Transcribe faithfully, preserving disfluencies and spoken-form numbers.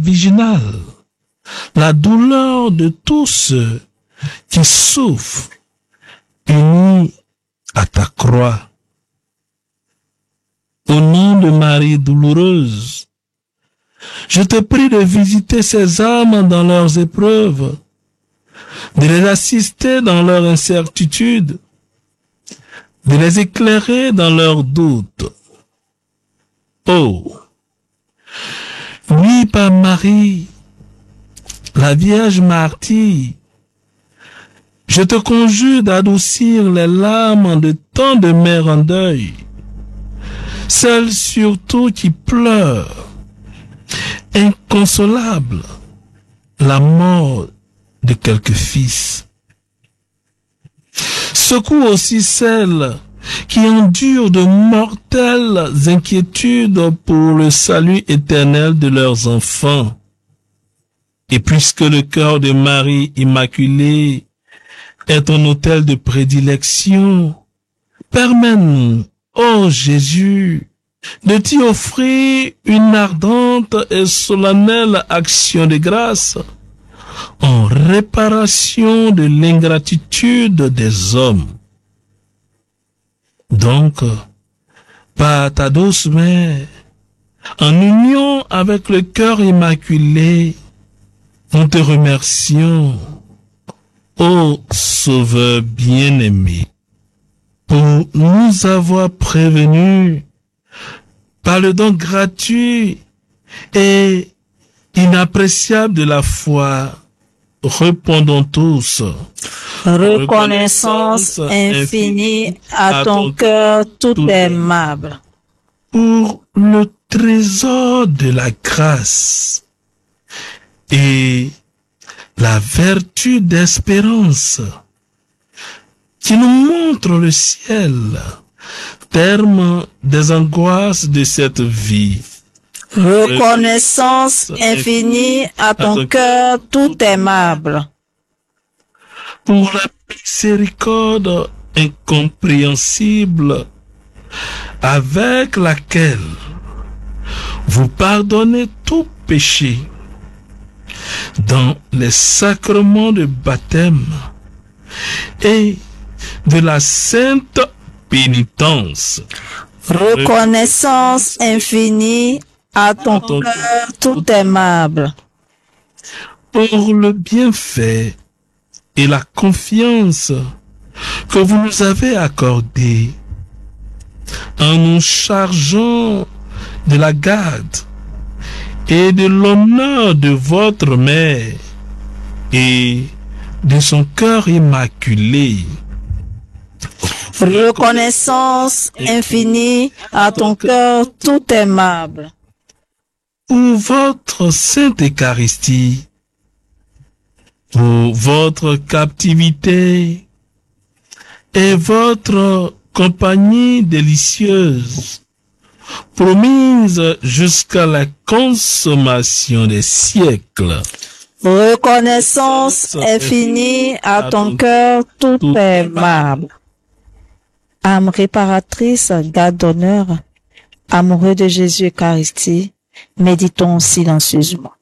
original, la douleur de tous ceux qui souffrent, unis à ta croix. Au nom de Marie douloureuse, je te prie de visiter ces âmes dans leurs épreuves, de les assister dans leur incertitude, de les éclairer dans leurs doutes. Oh, nuit par Marie, la Vierge martyre, je te conjure d'adoucir les larmes de tant de mères en deuil, celles surtout qui pleurent, inconsolables, la mort de quelques fils. Secoue aussi celles qui endurent de mortelles inquiétudes pour le salut éternel de leurs enfants. Et puisque le cœur de Marie Immaculée est ton autel de prédilection, permets-nous, ô Jésus, de t'y offrir une ardente et solennelle action de grâce en réparation de l'ingratitude des hommes. Donc, par ta douce mère, en union avec le cœur immaculé, nous te remercions, ô Sauveur bien-aimé, pour nous avoir prévenus par le don gratuit et inappréciable de la foi. Répondons tous. Reconnaissance infinie à ton cœur tout aimable. Pour le trésor de la grâce et la vertu d'espérance qui nous montre le ciel, terme des angoisses de cette vie. Reconnaissance infinie à ton cœur tout aimable. Pour la miséricorde incompréhensible avec laquelle vous pardonnez tout péché dans les sacrements de baptême et de la sainte pénitence. Reconnaissance infinie à ton cœur tout aimable. Pour le bienfait et la confiance que vous nous avez accordé en nous chargeant de la garde et de l'honneur de votre mère et de son cœur immaculé. Reconnaissance infinie à ton cœur tout aimable. Pour votre sainte Eucharistie, pour votre captivité et votre compagnie délicieuse, promise jusqu'à la consommation des siècles. Reconnaissance infinie à ton cœur tout aimable. Âme réparatrice, garde d'honneur, amoureux de Jésus Eucharistie, méditons silencieusement.